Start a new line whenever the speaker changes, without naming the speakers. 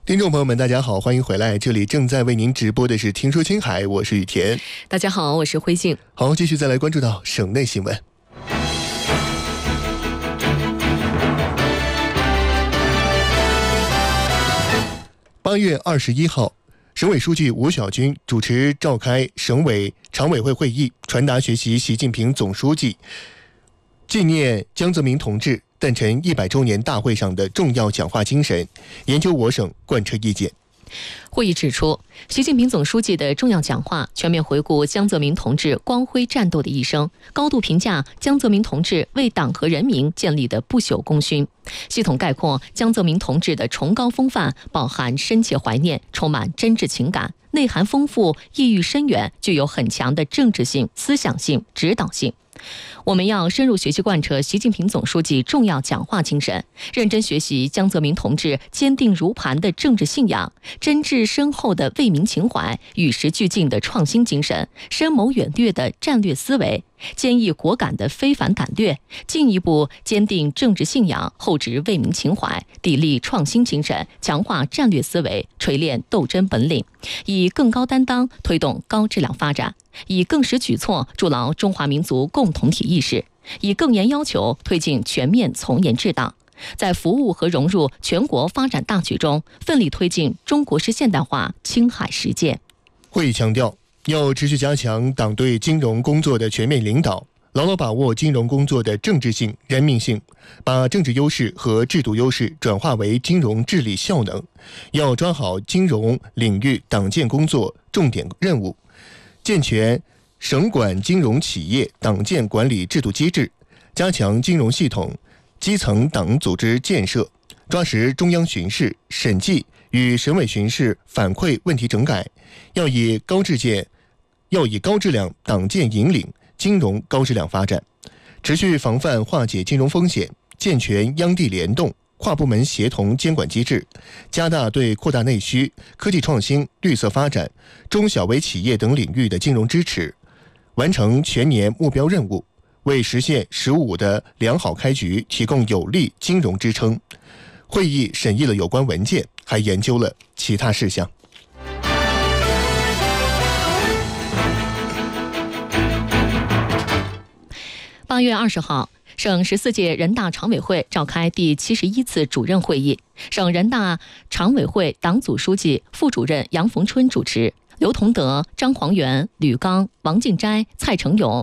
听众朋友们，大家好，欢迎回来，这里正在为您直播的是听说青海，我是雨田。
大家好，我是辉静。
好，继续再来关注到省内新闻。8月21号，省委书记吴小军主持召开省委常委会会议，传达学习习近平总书记纪念江泽民同志诞辰100周年大会上的重要讲话精神，研究我省贯彻意见。
会议指出，习近平总书记的重要讲话全面回顾江泽民同志光辉战斗的一生，高度评价江泽民同志为党和人民建立的不朽功勋，系统概括江泽民同志的崇高风范，饱含深切怀念，充满真挚情感，内涵丰富，意蕴深远，具有很强的政治性、思想性、指导性。我们要深入学习贯彻习近平总书记重要讲话精神，认真学习江泽民同志坚定如磐的政治信仰，真挚深厚的为民情怀，与时俱进的创新精神，深谋远虑的战略思维，坚毅果敢的非凡胆略，进一步坚定政治信仰，厚植为民情怀，砥砺创新精神，强化战略思维，锤炼斗争本领，以更高担当推动高质量发展，以更实举措筑牢中华民族共同体意识，以更严要求推进全面从严治党，在服务和融入全国发展大局中，奋力推进中国式现代化青海实践。
会议强调，要持续加强党对金融工作的全面领导，牢牢把握金融工作的政治性、人民性，把政治优势和制度优势转化为金融治理效能。要抓好金融领域党建工作重点任务，健全省管金融企业党建管理制度机制，加强金融系统基层党组织建设，抓实中央巡视、审计与省委巡视反馈问题整改，要以高质量党建引领金融高质量发展，持续防范化解金融风险，健全央地联动、跨部门协同监管机制，加大对扩大内需、科技创新、绿色发展、中小微企业等领域的金融支持，完成全年目标任务，为实现“十五”的良好开局提供有力金融支撑。会议审议了有关文件，还研究了其他事项。
8月20号，省14届人大常委会召开第71次主任会议，省人大常委会党组书记、副主任杨逢春主持，刘同德、张煌元、吕刚、王进斋、蔡成勇、